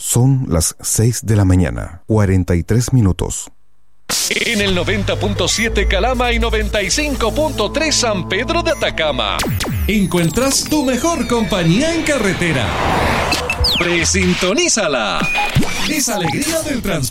Son las 6 de la mañana, 43 minutos. En el 90.7 Calama y 95.3 San Pedro de Atacama, encuentras tu mejor compañía en carretera. Presintonízala. Es alegría del transporte.